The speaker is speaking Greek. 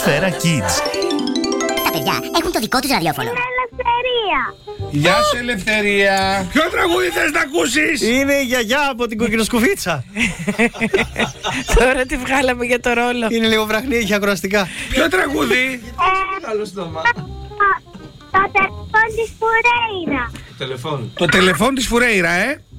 Σφαίρα Kids. Τα παιδιά έχουν το δικό τους ραδιόφωνο. Είναι Ελευθερία. Γεια σου, Ελευθερία. Ποιο τραγούδι θες να ακούσεις? Είναι η γιαγιά από την κοκκινοσκουφίτσα. Τώρα τη βγάλαμε για το ρόλο. Είναι λίγο βραχνή, έχει ακροαστικά. Ποιο τραγούδι? Καλό στόμα. Το τηλεφώνη της Φουρέιρα. Τηλεφώνη. Το τηλεφών της Φουρέιρα,